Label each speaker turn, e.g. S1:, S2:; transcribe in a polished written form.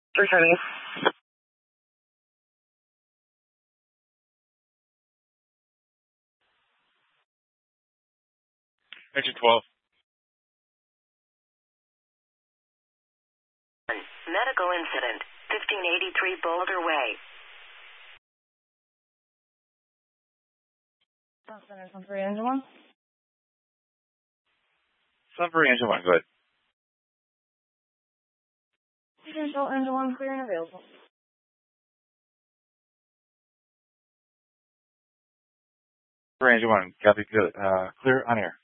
S1: Returning.
S2: Engine 12.
S3: Medical incident, 1583 Boulder Way.
S1: Sunbury Engine 1.
S2: Sunbury Engine 1, go ahead.
S1: Engine 1 clear and available.
S2: Sunbury Engine 1, copy, good. Clear on air.